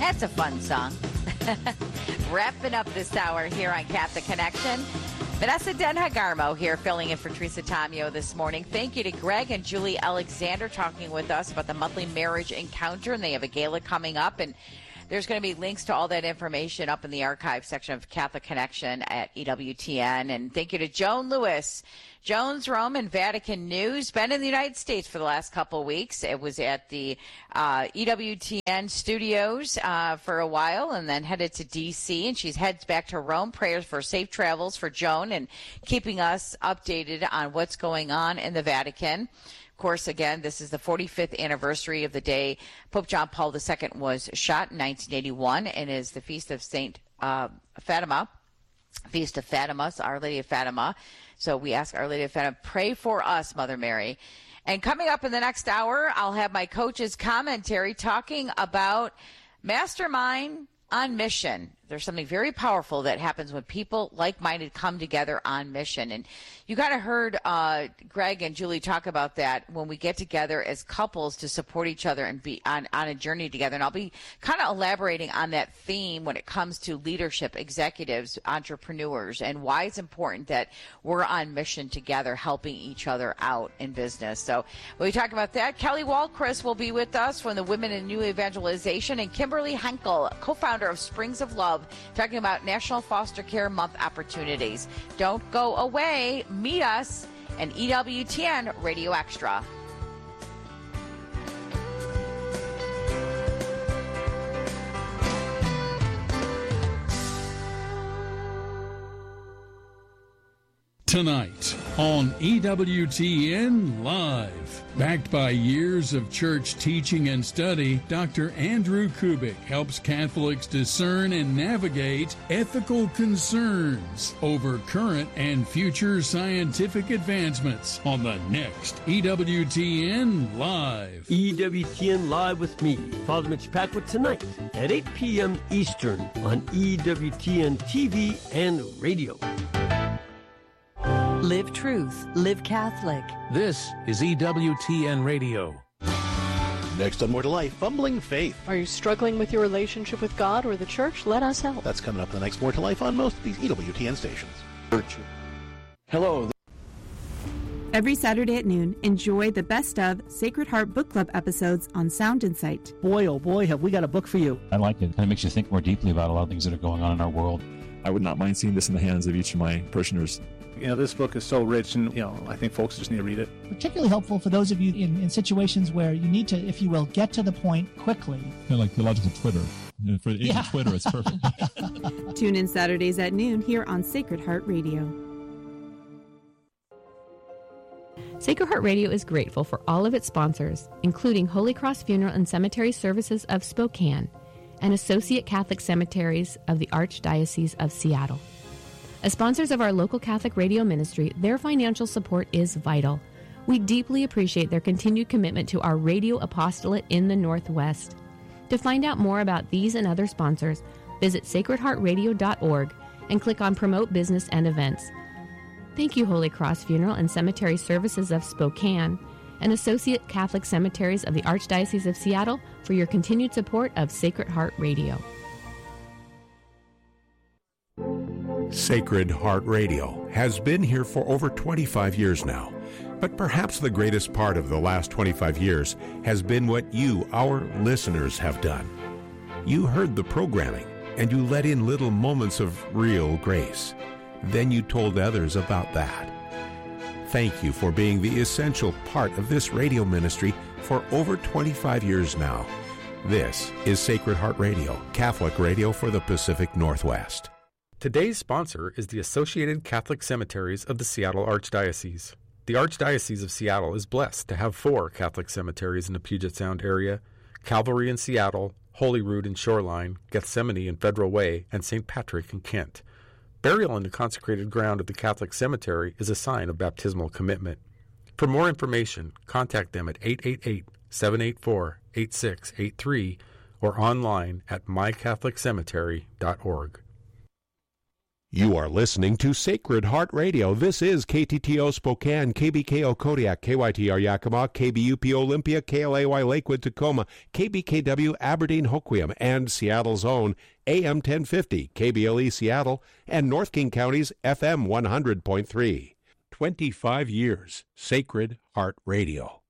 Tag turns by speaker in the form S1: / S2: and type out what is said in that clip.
S1: That's a fun song. Wrapping up this hour here on Catholic Connection. Vanessa Denhagarmo here filling in for Teresa Tomeo this morning. Thank you to Greg and Julie Alexander talking with us about the monthly marriage encounter, and they have a gala coming up, and there's going to be links to all that information up in the archive section of Catholic Connection at EWTN. And thank you to Joan Lewis, Jones, Rome, and Vatican News. Been in the United States for the last couple of weeks. It was at the EWTN studios for a while and then headed to D.C. And she's heads back to Rome. Prayers for safe travels for Joan and keeping us updated on what's going on in the Vatican. Of course, again, this is the 45th anniversary of the day Pope John Paul II was shot in 1981 and is the Feast of St. Fatima. Feast of Fatima, so Our Lady of Fatima. So we ask Our Lady of Fatima, pray for us, Mother Mary. And coming up in the next hour, I'll have my coach's commentary talking about Mastermind on Mission. There's something very powerful that happens when people like-minded come together on mission. And you kind of heard Greg and Julie talk about that when we get together as couples to support each other and be on a journey together. And I'll be kind of elaborating on that theme when it comes to leadership, executives, entrepreneurs, and why it's important that we're on mission together, helping each other out in business. So we'll be talking about that. Kelly Walchrist will be with us from the Women in New Evangelization, and Kimberly Henkel, co-founder of Springs of Love, talking about National Foster Care Month opportunities. Don't go away. Meet us and EWTN Radio Extra.
S2: Tonight on EWTN Live. Backed by years of church teaching and study, Dr. Andrew Kubik helps Catholics discern and navigate ethical concerns over current and future scientific advancements on the next EWTN Live.
S3: EWTN Live with me, Father Mitch Packwood, tonight at 8 p.m. Eastern on EWTN TV and radio.
S4: Live truth. Live Catholic.
S5: This is EWTN Radio.
S6: Next on More to Life, Fumbling Faith.
S7: Are you struggling with your relationship with God or the church? Let us help.
S6: That's coming up in the next More to Life on most of these EWTN stations.
S8: Hello.
S9: Every Saturday at noon, enjoy the best of Sacred Heart Book Club episodes on Sound Insight.
S10: Boy, oh boy, have we got a book for you.
S11: I like it. It kind of makes you think more deeply about a lot of things that are going on in our world.
S12: I would not mind seeing this in the hands of each of my parishioners.
S13: You know, this book is so rich, and, I think folks just need to read it.
S14: Particularly helpful for those of you in situations where you need to, if you will, get to the point quickly.
S12: Kind of like theological Twitter. For the age of Twitter, it's perfect.
S9: Tune in Saturdays at noon here on Sacred Heart Radio.
S15: Sacred Heart Radio is grateful for all of its sponsors, including Holy Cross Funeral and Cemetery Services of Spokane and Associate Catholic Cemeteries of the Archdiocese of Seattle. As sponsors of our local Catholic radio ministry, their financial support is vital. We deeply appreciate their continued commitment to our radio apostolate in the Northwest. To find out more about these and other sponsors, visit sacredheartradio.org and click on Promote Business and Events. Thank you, Holy Cross Funeral and Cemetery Services of Spokane and Associate Catholic Cemeteries of the Archdiocese of Seattle for your continued support of Sacred Heart Radio.
S16: Sacred Heart Radio has been here for over 25 years now. But perhaps the greatest part of the last 25 years has been what you, our listeners, have done. You heard the programming, and you let in little moments of real grace. Then you told others about that. Thank you for being the essential part of this radio ministry for over 25 years now. This is Sacred Heart Radio, Catholic radio for the Pacific Northwest.
S17: Today's sponsor is the Associated Catholic Cemeteries of the Seattle Archdiocese. The Archdiocese of Seattle is blessed to have 4 Catholic cemeteries in the Puget Sound area: Calvary in Seattle, Holyrood in Shoreline, Gethsemane in Federal Way, and St. Patrick in Kent. Burial in the consecrated ground of the Catholic cemetery is a sign of baptismal commitment. For more information, contact them at 888-784-8683 or online at mycatholiccemetery.org.
S16: You are listening to Sacred Heart Radio. This is KTTO Spokane, KBKO Kodiak, KYTR Yakima, KBUP Olympia, KLAY Lakewood Tacoma, KBKW Aberdeen Hoquiam, and Seattle's own AM 1050, KBLE Seattle, and North King County's FM 100.3. 25 years, Sacred Heart Radio.